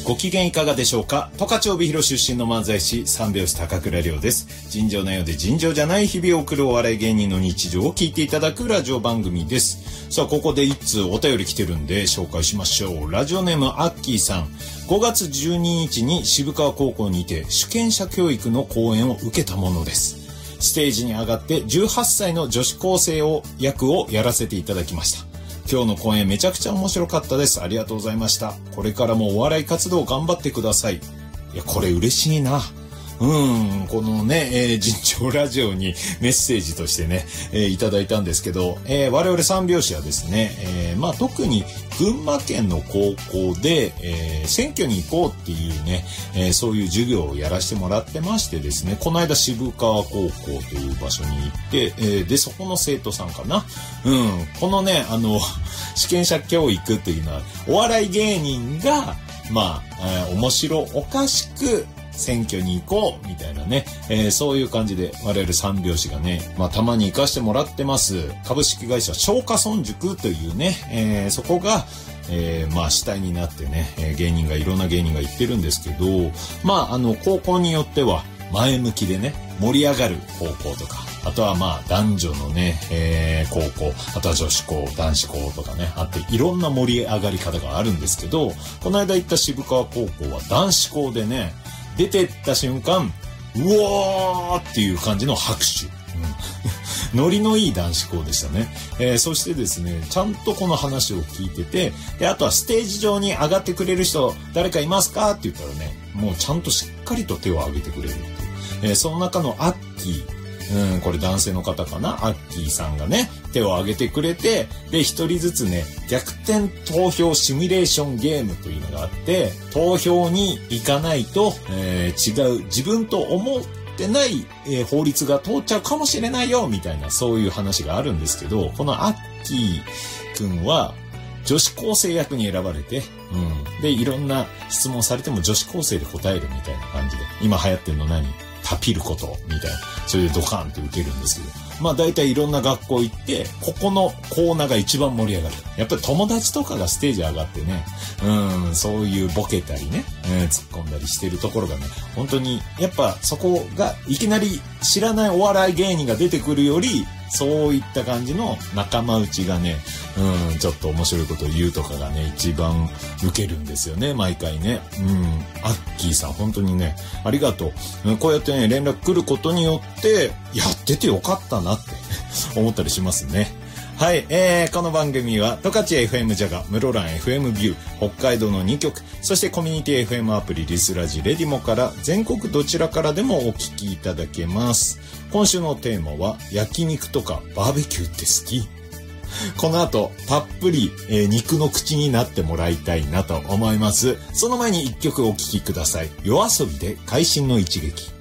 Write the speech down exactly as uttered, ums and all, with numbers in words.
ご機嫌いかがでしょうか。十勝帯広出身の漫才師三拍子高倉涼です。尋常なようで尋常じゃない日々を送るお笑い芸人の日常を聞いていただくラジオ番組です。さあ、ここで一通お便り来てるんで紹介しましょう。ラジオネームアッキーさん。ごがつじゅうににちに渋川高校にて主権者教育の講演を受けたものです。ステージに上がってじゅうはっさいの女子高生を役をやらせていただきました。今日の講演めちゃくちゃ面白かったです。ありがとうございました。これからもお笑い活動頑張ってください。いや、これ嬉しいな。うん、このね、えー、尋常ラジオにメッセージとしてね、えー、いただいたんですけど、えー、我々三拍子はですね、えー、まあ特に群馬県の高校で、えー、選挙に行こうっていうね、えー、そういう授業をやらせてもらってましてですね、この間渋川高校という場所に行って、えー、で、そこの生徒さんかな。うん、このね、あの、主権者教育というのは、お笑い芸人が、まあ、えー、面白おかしく、選挙に行こうみたいなね、えー、そういう感じで我々三拍子がね、まあたまに行かしてもらってます株式会社松下村塾というね、えー、そこが、えー、まあ主体になってね、えー、芸人がいろんな芸人が行ってるんですけど、まああの高校によっては前向きでね盛り上がる高校とか、あとはまあ男女のね、えー、高校、あとは女子校、男子校とかね、あっていろんな盛り上がり方があるんですけど、この間行った渋川高校は男子校でね、出てった瞬間、うおーっていう感じの拍手。うん、ノリのいい男子校でしたね。えー、そしてですね、ちゃんとこの話を聞いてて、で、あとはステージ上に上がってくれる人、誰かいますかって言ったらね、もうちゃんとしっかりと手を挙げてくれるっていう。えー、その中のアッキー。うん、これ男性の方かな、アッキーさんがね、手を挙げてくれて、で、一人ずつね、逆転投票シミュレーションゲームというのがあって、投票に行かないと、えー、違う、自分と思ってない、えー、法律が通っちゃうかもしれないよ、みたいな、そういう話があるんですけど、このアッキーくんは、女子高生役に選ばれて、うん。で、いろんな質問されても女子高生で答えるみたいな感じで、今流行ってるの何？タピることみたいな、それでドカンって受けるんですけど、まあ大体いろんな学校行ってここのコーナーが一番盛り上がる。やっぱり友達とかがステージ上がってね、うんそういうボケたりね、えー、突っ込んだりしてるところがね、本当にやっぱそこがいきなり知らないお笑い芸人が出てくるより、そういった感じの仲間内がね、うんちょっと面白いことを言うとかがね一番ウケるんですよね、毎回ね。うんアッキーさん本当にねありがとう。こうやってね連絡来ることによってやっててよかったなって思ったりしますね。はい、えー、この番組は十勝 エフエム ジャガ、室蘭 エフエム ビュー、北海道のにきょく、そしてコミュニティ エフエム アプリリスラジレディモから全国どちらからでもお聞きいただけます。今週のテーマは焼肉とかバーベキューって好き？この後たっぷり、えー、肉の口になってもらいたいなと思います。その前に一曲お聴きください。夜遊びで会心の一撃。